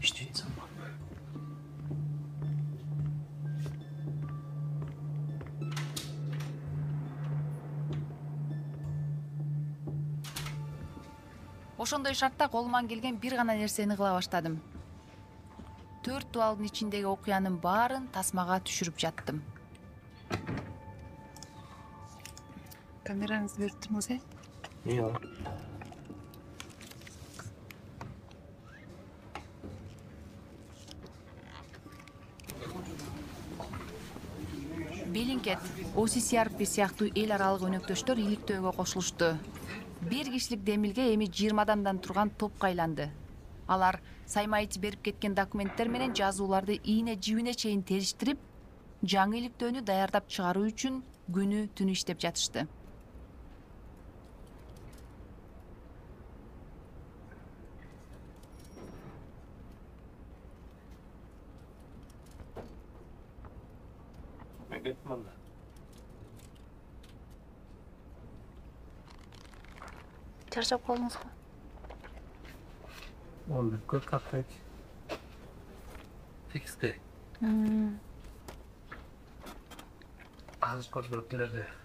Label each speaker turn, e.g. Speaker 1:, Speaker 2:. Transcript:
Speaker 1: иштейт сама.
Speaker 2: Ошондой шартта колуман келген бир гана нерсени кыла баштадым. 4 дубалдын ичиндеги окуянын баарын тасмага түшүрүп жаттым.
Speaker 3: Камераңызды берип туруңуз,
Speaker 1: Иә.
Speaker 2: Белинкет, OCCRP сыяктуу эл аралык өнөктөштөр иликтөөгө кошулушту. Бир кишилик демилге эми 20 адамдан турган топко айланды. Алар Саймаич берип кеткен документтер менен жазууларды ийне жибине чейин териштирип, жаңы иликтөөнү даярдап чыгаруу үчүн күнү түнү иштеп жатышты.
Speaker 1: Мен кеттім анда.
Speaker 3: Чарчап калдыңыз го?
Speaker 1: Онда көп каппайт. Тексте. Азыр көрүп келерде.